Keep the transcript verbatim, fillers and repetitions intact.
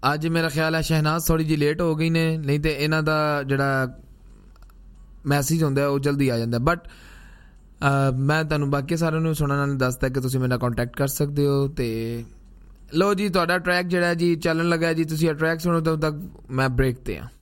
ਅੱਜ ਮੇਰਾ ਖਿਆਲ ਹੈ ਸ਼ਹਿਨਾਜ਼ ਥੋੜ੍ਹੀ ਜਿਹੀ ਲੇਟ ਹੋ ਗਈ ਨੇ, ਨਹੀਂ ਤਾਂ ਇਹਨਾਂ ਦਾ ਜਿਹੜਾ ਮੈਸੇਜ ਹੁੰਦਾ ਉਹ ਜਲਦੀ ਆ ਜਾਂਦਾ। ਬਟ ਮੈਂ ਤੁਹਾਨੂੰ ਬਾਕੀ ਸਾਰਿਆਂ ਨੂੰ ਸੁਣਨ ਨਾਲ ਦੱਸਦਾ ਕਿ ਤੁਸੀਂ ਮੇਰੇ ਨਾਲ ਕੰਟੈਕਟ ਕਰ ਸਕਦੇ ਹੋ। ਅਤੇ ਲਓ ਜੀ, ਤੁਹਾਡਾ ਟਰੈਕ ਜਿਹੜਾ ਜੀ ਚੱਲਣ ਲੱਗਾ ਜੀ, ਤੁਸੀਂ ਇਹ ਟਰੈਕ ਸੁਣੋ ਤਦ ਤੱਕ ਮੈਂ ਬ੍ਰੇਕ 'ਤੇ ਹਾਂ।